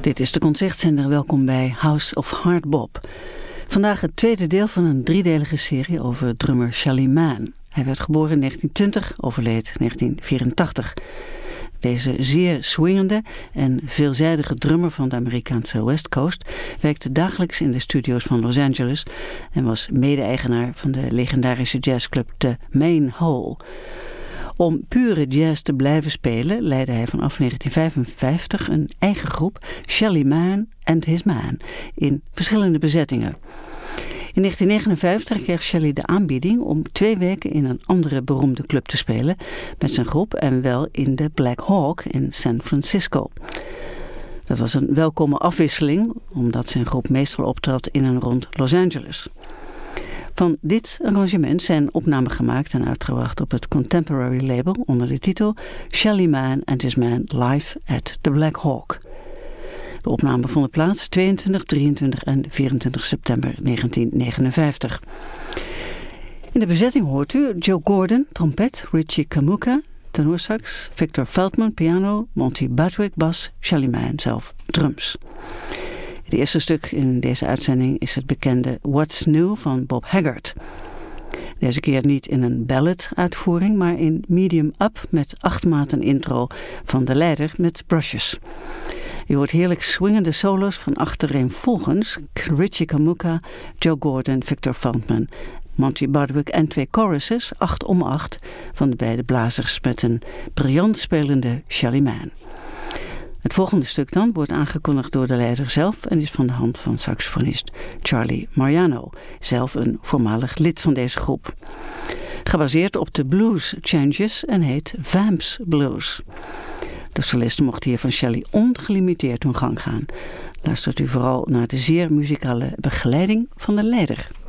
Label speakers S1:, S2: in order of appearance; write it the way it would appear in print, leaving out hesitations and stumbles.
S1: Dit is de Concertzender. Welkom bij House of Hardbop. Vandaag het tweede deel van een driedelige serie over drummer Shelly Manne. Hij werd geboren in 1920, overleed 1984. Deze zeer swingende en veelzijdige drummer van de Amerikaanse West Coast werkte dagelijks in de studio's van Los Angeles en was mede-eigenaar van de legendarische jazzclub The Main Hole. Om pure jazz te blijven spelen leidde hij vanaf 1955 een eigen groep, Shelly Manne and His Man, in verschillende bezettingen. In 1959 kreeg Shelly de aanbieding om 2 weken in een andere beroemde club te spelen met zijn groep en wel in de Black Hawk in San Francisco. Dat was een welkome afwisseling, omdat zijn groep meestal optrad in en rond Los Angeles. Van dit arrangement zijn opnamen gemaakt en uitgebracht op het Contemporary label onder de titel Shelly Manne and His Man Live at the Black Hawk. De opnamen vonden plaats 22, 23 en 24 september 1959. In de bezetting hoort u Joe Gordon, trompet, Richie Kamuka, tenorsax, Victor Feldman, piano, Monty Budwig, bas, Shelly Manne zelf, drums. Het eerste stuk in deze uitzending is het bekende What's New van Bob Haggart. Deze keer niet in een ballad-uitvoering, maar in medium-up met 8 maten intro van de leider met brushes. Je hoort heerlijk swingende solo's van achtereenvolgens Richie Kamuka, Joe Gordon, Victor Feldman, Monty Budwig en 2 choruses, 8 om 8, van de beide blazers met een briljant spelende Shelly Manne. Het volgende stuk dan wordt aangekondigd door de leider zelf en is van de hand van saxofonist Charlie Mariano, zelf een voormalig lid van deze groep. Gebaseerd op de blues changes en heet Vamps Blues. De solisten mochten hier van Shelly ongelimiteerd hun gang gaan. Luistert u vooral naar de zeer muzikale begeleiding van de leider.